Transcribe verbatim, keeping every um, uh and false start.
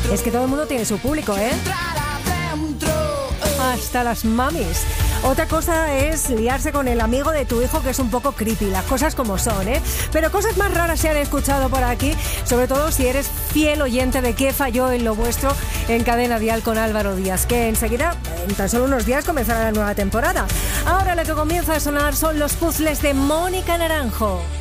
Es que todo el mundo tiene su público, ¿eh? Hasta las mamis. Otra cosa es liarse con el amigo de tu hijo, que es un poco creepy, las cosas como son, ¿eh? Pero cosas más raras se han escuchado por aquí, sobre todo si eres fiel oyente de Qué falló en lo vuestro en Cadena Dial con Álvaro Díaz, que enseguida, en tan solo unos días, comenzará la nueva temporada. Ahora lo que comienza a sonar son los puzzles de Mónica Naranjo.